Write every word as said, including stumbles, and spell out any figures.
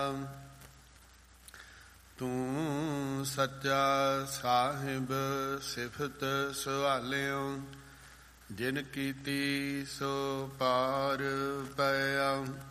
ਤੂੰ ਸੱਚਾ ਸਾਹਿਬ ਸਿਫਤ ਸੁਹਾਲਿਓ, ਜਿਨ ਕੀਤੀ ਸੋ ਪਾਰ ਪਿਆ।